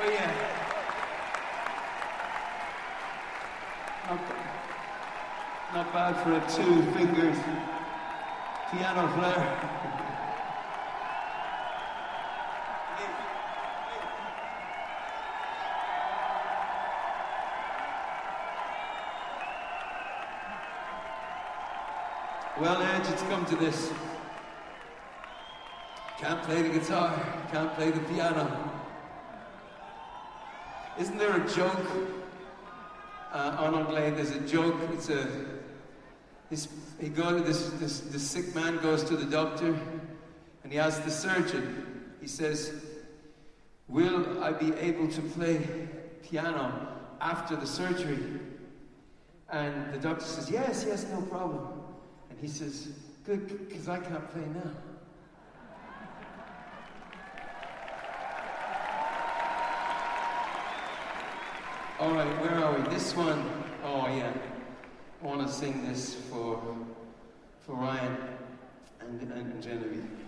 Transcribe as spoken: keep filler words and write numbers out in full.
Oh yeah. Not bad. Not bad for a two-fingered piano player. Well, Edge, it's come to this. Can't play the guitar, can't play the piano. Isn't there a joke uh, on Oglain? There's a joke. It's a this he go this this this sick man goes to the doctor, and he asks the surgeon. He says, "Will I be able to play piano after the surgery?" And the doctor says, "Yes, yes, no problem." And he says, "Good, because I can't play now." All right, where are we? This one, oh yeah. I want to sing this for for Ryan and, and, and Genevieve.